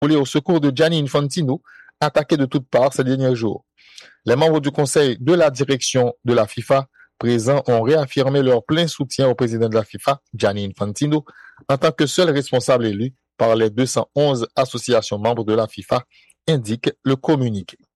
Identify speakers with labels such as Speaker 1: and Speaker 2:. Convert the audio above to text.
Speaker 1: voler au secours de Gianni Infantino, attaqué de toutes parts ces derniers jours. Les membres du conseil de la direction de la FIFA présents ont réaffirmé leur plein soutien au président de la FIFA, Gianni Infantino, en tant que seul responsable élu par les 211 associations membres de la FIFA, indique le communiqué.